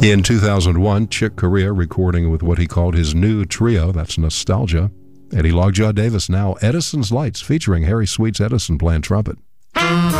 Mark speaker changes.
Speaker 1: In 2001, Chick Corea recording with what he called his new trio, that's Nostalgia. Eddie Lockjaw Davis now, Edison's Lights, featuring Harry Sweet's Edison playing trumpet.